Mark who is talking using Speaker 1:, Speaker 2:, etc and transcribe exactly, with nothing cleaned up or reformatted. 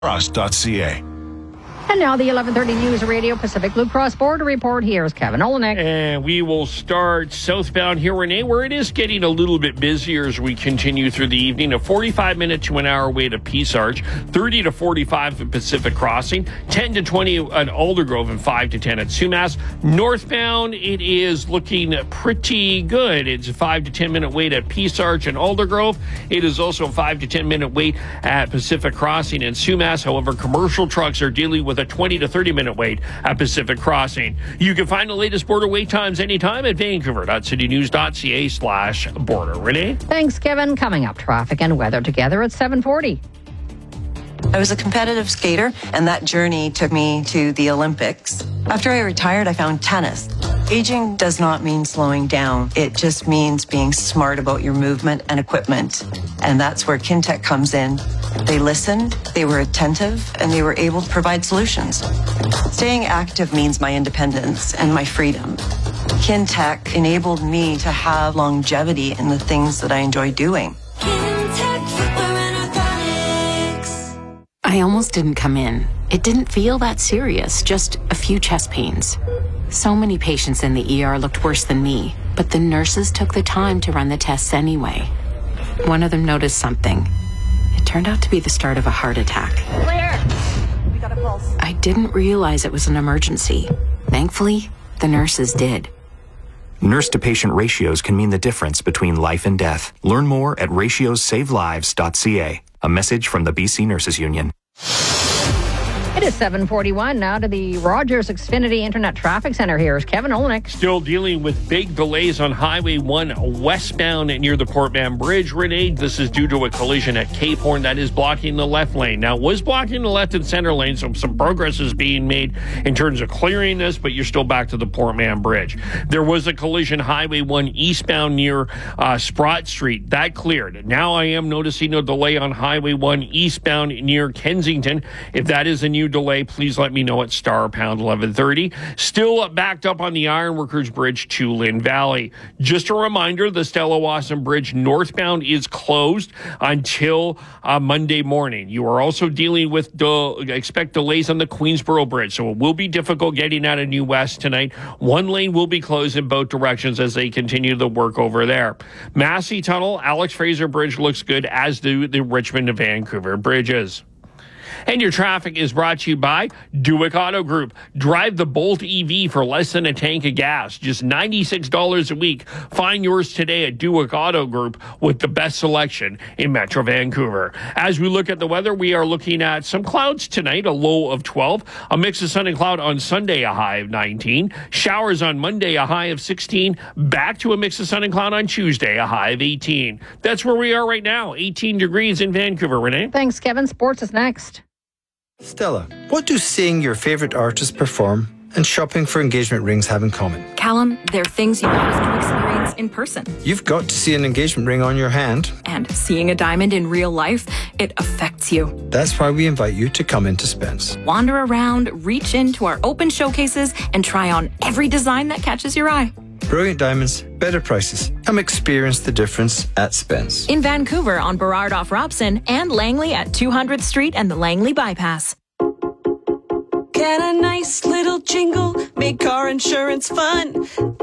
Speaker 1: cross dot c a.
Speaker 2: And now the eleven thirty News Radio Pacific Blue Cross Border Report. Here's Kevin Olenek.
Speaker 3: And we will start southbound here, Renee, where it is getting a little bit busier as we continue through the evening. A forty-five minute to an hour wait at Peace Arch, thirty to forty-five at Pacific Crossing, ten to twenty at Aldergrove, and five to ten at Sumas. Northbound, it is looking pretty good. It's a five to ten minute wait at Peace Arch and Aldergrove. It is also a five to ten minute wait at Pacific Crossing and Sumas. However, commercial trucks are dealing with a twenty to thirty minute wait at Pacific Crossing. You can find the latest border wait times anytime at vancouver dot city news dot c a slash border. Renee?
Speaker 2: Thanks, Kevin. Coming up, traffic and weather together at seven forty.
Speaker 4: I was a competitive skater, and that journey took me to the Olympics. After I retired, I found tennis. Aging does not mean slowing down. It just means being smart about your movement and equipment. And that's where Kintec comes in. They listened, they were attentive, and they were able to provide solutions. Staying active means my independence and my freedom. Kintec enabled me to have longevity in the things that I enjoy doing.
Speaker 5: I almost didn't come in. It didn't feel that serious, just a few chest pains. So many patients in the E R looked worse than me, but the nurses took the time to run the tests anyway. One of them noticed something. It turned out to be the start of a heart attack.
Speaker 6: Claire, we got a pulse.
Speaker 5: I didn't realize it was an emergency. Thankfully, the nurses did.
Speaker 7: Nurse-to-patient ratios can mean the difference between life and death. Learn more at ratios save lives dot c a. A message from the B C Nurses Union.
Speaker 2: It is seven forty-one. Now to the Rogers Xfinity Internet Traffic Center. Here's Kevin Olenek.
Speaker 3: Still dealing with big delays on Highway one westbound near the Port Mann Bridge. Renee, this is due to a collision at Cape Horn that is blocking the left lane. Now, it was blocking the left and center lane, so some progress is being made in terms of clearing this, but you're still back to the Port Mann Bridge. There was a collision Highway one eastbound near uh, Sprott Street. That cleared. Now I am noticing a delay on Highway one eastbound near Kensington. If that is a new delay, please let me know at star pound eleven thirty. Still backed up on the Ironworkers Bridge to Lynn Valley. Just a reminder, the Stella Wasson Bridge northbound is closed until uh, Monday morning. You are also dealing with de- expect delays on the Queensboro Bridge, so it will be difficult getting out of New West tonight. One lane will be closed in both directions as they continue the work over there. Massey Tunnel, Alex Fraser Bridge looks good, as do the Richmond to Vancouver bridges. And your traffic is brought to you by Duick Auto Group. Drive the Bolt E V for less than a tank of gas, just ninety-six dollars a week. Find yours today at Duick Auto Group with the best selection in Metro Vancouver. As we look at the weather, we are looking at some clouds tonight, a low of twelve. A mix of sun and cloud on Sunday, a high of nineteen. Showers on Monday, a high of sixteen. Back to a mix of sun and cloud on Tuesday, a high of eighteen. That's where we are right now, eighteen degrees in Vancouver. Renee?
Speaker 2: Thanks, Kevin. Sports is next.
Speaker 8: Stella, what do seeing your favourite artist perform and shopping for engagement rings have in common?
Speaker 6: Callum, they're things you don't have to experience in person.
Speaker 8: You've got to see an engagement ring on your hand.
Speaker 6: And seeing a diamond in real life, it affects you.
Speaker 8: That's why we invite you to come into Spence.
Speaker 6: Wander around, reach into our open showcases, and try on every design that catches your eye.
Speaker 8: Brilliant diamonds, better prices. Come experience the difference at Spence.
Speaker 6: In Vancouver on Burrard off Robson and Langley at two hundredth Street and the Langley Bypass.
Speaker 9: Get a nice little jingle, make car insurance fun.